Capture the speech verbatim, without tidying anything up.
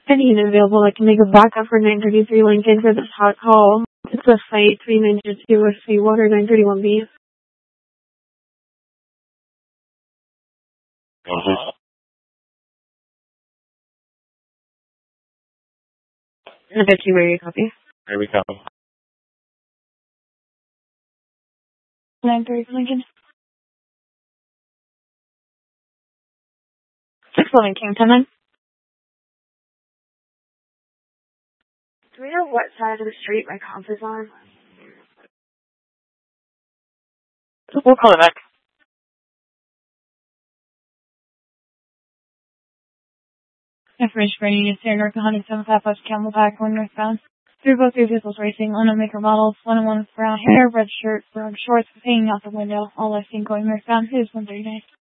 Any unit available that can make a backup for nine thirty-three Lincoln for this hot call. It's a flight three ninety-two with Sweetwater nine thirty-one B. Uh-huh. And a fifty where you copy. Here we go. nine thirty Lincoln. six eleven King ten nine. Do we know what side of the street my comp is on? We'll call it back. Information for Union Center, North one oh seven five West Camelback, one northbound. Three both three vehicles racing, on a maker models, one and one with brown hair, red shirt, brown shorts, hanging out the window. All I've seen going northbound is one thirty-nine.